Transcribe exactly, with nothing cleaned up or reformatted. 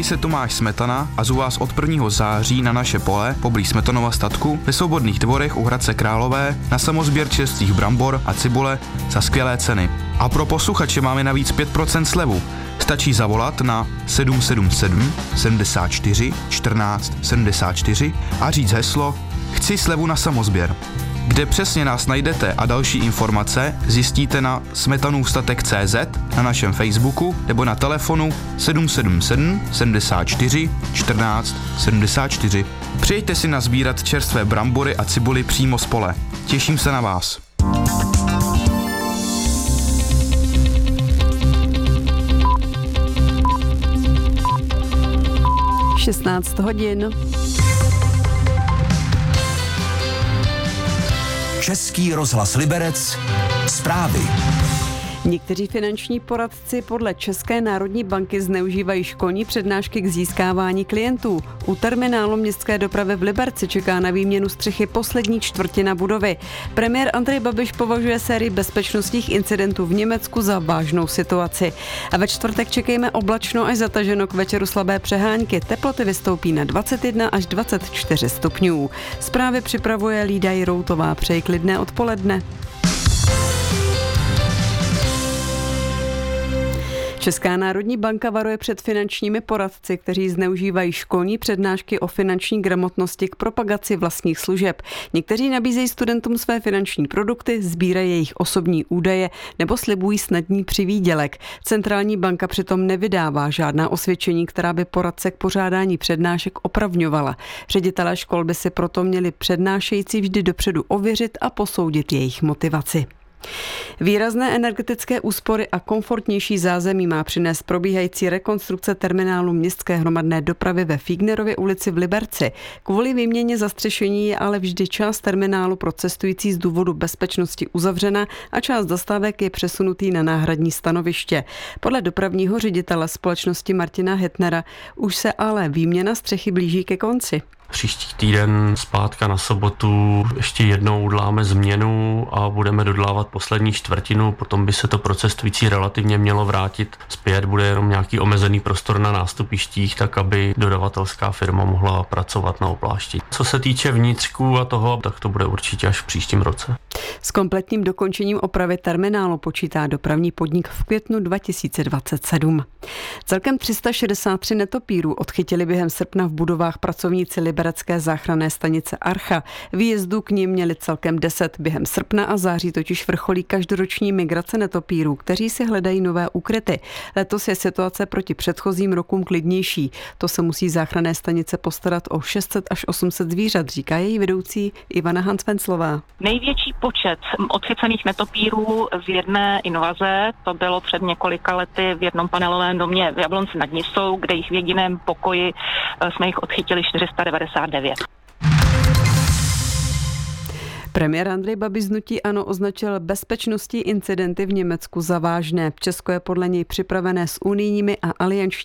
Jmenuji se Tomáš Smetana a zvu vás od prvního září na naše pole poblíž Smetanova statku ve Svobodných Dvorech u Hradce Králové na samosběr čerstvých brambor a cibule za skvělé ceny. A pro posluchače máme navíc pět procent slevu. Stačí zavolat na sedm sedm sedm sedmdesát čtyři čtrnáct sedmdesát čtyři a říct heslo Chci slevu na samosběr. Kde přesně nás najdete a další informace zjistíte na smetanůvstatek tečka cé zet, na našem Facebooku nebo na telefonu sedm sedm sedm sedmdesát čtyři čtrnáct sedmdesát čtyři. Přijďte si nazbírat čerstvé brambory a cibuly přímo z pole. Těším se na vás. šestnáct hodin. Český rozhlas Liberec. Zprávy. Někteří finanční poradci podle České národní banky zneužívají školní přednášky k získávání klientů. U terminálu městské dopravy v Liberci čeká na výměnu střechy poslední čtvrtina budovy. Premiér Andrej Babiš považuje sérii bezpečnostních incidentů v Německu za vážnou situaci. A ve čtvrtek čekejme oblačno až zataženo, k večeru slabé přehánky. Teploty vystoupí na dvacet jedna až dvacet čtyři stupňů. Zprávy připravuje Lída Jiroutová. Přeji klidné odpoledne. Česká národní banka varuje před finančními poradci, kteří zneužívají školní přednášky o finanční gramotnosti k propagaci vlastních služeb. Někteří nabízejí studentům své finanční produkty, sbírají jejich osobní údaje nebo slibují snadný přivýdělek. Centrální banka přitom nevydává žádná osvědčení, která by poradce k pořádání přednášek opravňovala. Ředitelé škol by si proto měli přednášející vždy dopředu ověřit a posoudit jejich motivaci. Výrazné energetické úspory a komfortnější zázemí má přinést probíhající rekonstrukce terminálu městské hromadné dopravy ve Fígnerově ulici v Liberci. Kvůli výměně zastřešení je ale vždy část terminálu pro cestující z důvodu bezpečnosti uzavřena a část zastávek je přesunutý na náhradní stanoviště. Podle dopravního ředitele společnosti Martina Hetnera už se ale výměna střechy blíží ke konci. Příští týden zpátka na sobotu ještě jednou uděláme změnu a budeme dodělávat poslední čtvrtinu, potom by se to pro cestující relativně mělo vrátit zpět, bude jenom nějaký omezený prostor na nástupištích, tak aby dodavatelská firma mohla pracovat na oplášti. Co se týče vnitřků a toho, tak to bude určitě až v příštím roce. S kompletním dokončením opravy terminálu počítá dopravní podnik v květnu dva tisíce dvacet sedm. Celkem tři sta šedesát tři netopírů odchytili během srpna v budovách pracovníci liberecké záchranné stanice Archa. Výjezdů k nim měli celkem deset. Během srpna a září totiž vrcholí každoroční migrace netopírů, kteří si hledají nové úkryty. Letos je situace proti předchozím rokům klidnější. To se musí záchranné stanice postarat o šest set až osm set zvířat, říká její vedoucí Ivana Hansvenclová. Největší počet odchycených netopírů z jedné invaze, to bylo před několika lety v jednom panelovém domě v Jablonci nad Nisou, kde jich v jediném pokoji jsme jich odchytili čtyři sta devadesát devět. Premiér Andrej Babiš z hnutí ANO označil bezpečnostní incidenty v Německu za vážné. Česko je podle něj připravené s unijními a aliančními